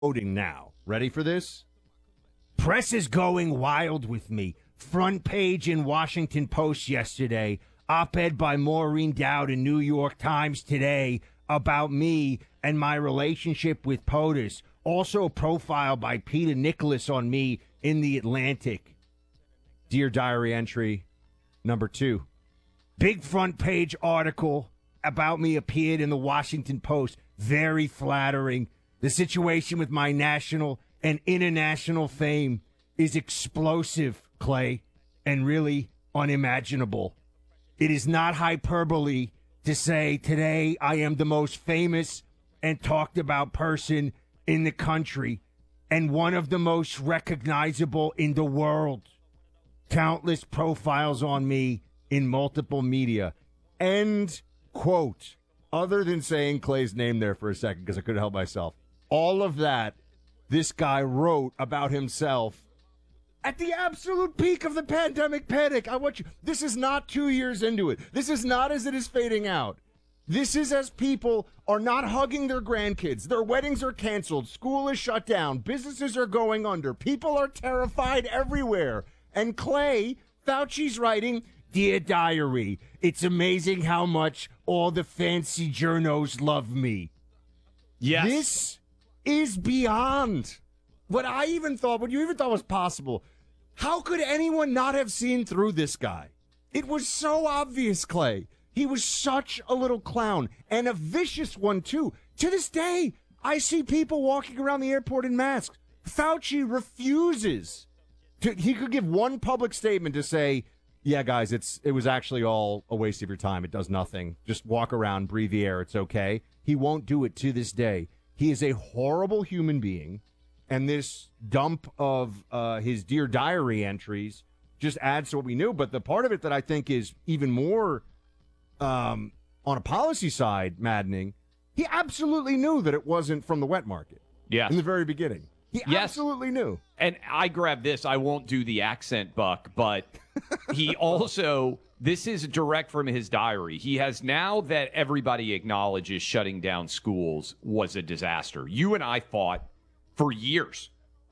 Voting now. Ready for this? Press is going wild with me. Front page in Washington Post yesterday. Op-ed by Maureen Dowd in New York Times today about me and my relationship with POTUS. Also a profile by Peter Nicholas on me in The Atlantic. Dear Diary entry number 2. Big front page article about me appeared in the Washington Post. Very flattering. The situation with my national and international fame is explosive, Clay, and really unimaginable. It is not hyperbole to say today I am the most famous and talked about person in the country and one of the most recognizable in the world. Countless profiles on me in multiple media. End quote. Other than saying Clay's name there for a second because I couldn't help myself. All of that this guy wrote about himself at the absolute peak of the pandemic panic. I want you. This is not 2 years into it. This is not as it is fading out. This is as people are not hugging their grandkids. Their weddings are canceled. School is shut down. Businesses are going under. People are terrified everywhere. And Clay, Fauci's writing, Dear Diary, it's amazing how much all the fancy journos love me. Yes. This is beyond what I even thought, what you even thought was possible. How could anyone not have seen through this guy? It was so obvious, Clay. He was such a little clown, and a vicious one, too. To this day, I see people walking around the airport in masks. Fauci refuses. He could give one public statement to say, yeah, guys, it was actually all a waste of your time. It does nothing. Just walk around, breathe the air. It's okay. He won't do it to this day. He is a horrible human being, and this dump of his Dear Diary entries just adds to what we knew. But the part of it that I think is even more on a policy side maddening, he absolutely knew that it wasn't from the wet market. Yeah. In the very beginning. He absolutely knew. And I grabbed this. I won't do the accent, Buck, but he also, this is direct from his diary. He has, now that everybody acknowledges shutting down schools was a disaster. You and I fought for years.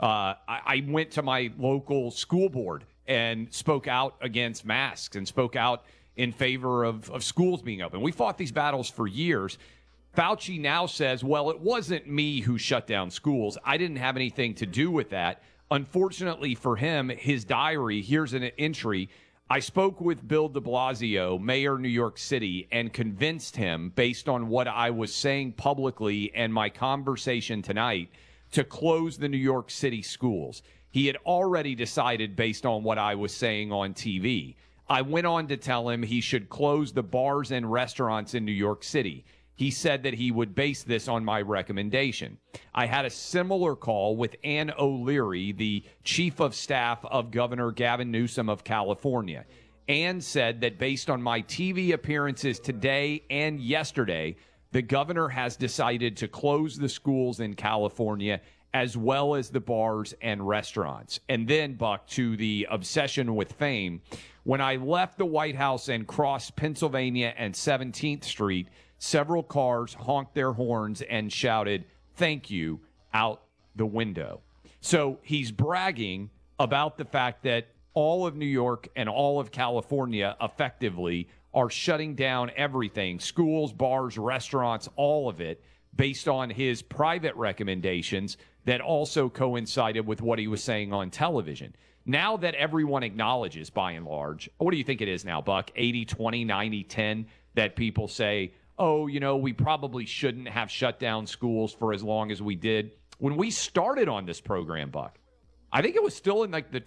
I went to my local school board and spoke out against masks and spoke out in favor of schools being open. We fought these battles for years. Fauci now says, well, it wasn't me who shut down schools. I didn't have anything to do with that. Unfortunately for him, his diary, here's an entry. I spoke with Bill de Blasio, mayor of New York City, and convinced him, based on what I was saying publicly and my conversation tonight, to close the New York City schools. He had already decided based on what I was saying on TV. I went on to tell him he should close the bars and restaurants in New York City. He said that he would base this on my recommendation. I had a similar call with Ann O'Leary, the chief of staff of Governor Gavin Newsom of California. Ann said that based on my TV appearances today and yesterday, the governor has decided to close the schools in California as well as the bars and restaurants. And then, Buck, to the obsession with fame, when I left the White House and crossed Pennsylvania and 17th Street, several cars honked their horns and shouted, "Thank you," out the window. So he's bragging about the fact that all of New York and all of California effectively are shutting down everything, schools, bars, restaurants, all of it, based on his private recommendations that also coincided with what he was saying on television. Now that everyone acknowledges, by and large, what do you think it is now, Buck? 80-20, 90-10, that people say, oh, you know, we probably shouldn't have shut down schools for as long as we did. When we started on this program, Buck, I think it was still in like the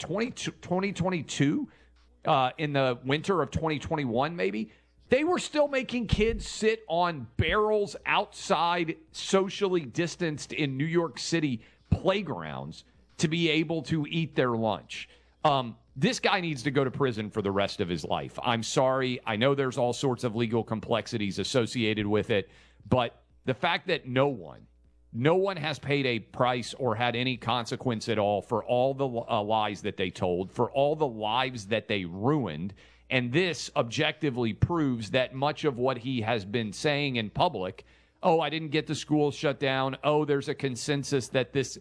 2022, in the winter of 2021, maybe. They were still making kids sit on barrels outside, socially distanced in New York City playgrounds to be able to eat their lunch. This guy needs to go to prison for the rest of his life. I'm sorry. I know there's all sorts of legal complexities associated with it, but the fact that no one has paid a price or had any consequence at all for all the lies that they told, for all the lives that they ruined, and this objectively proves that much of what he has been saying in public oh, I didn't get the school shut down. Oh, there's a consensus that this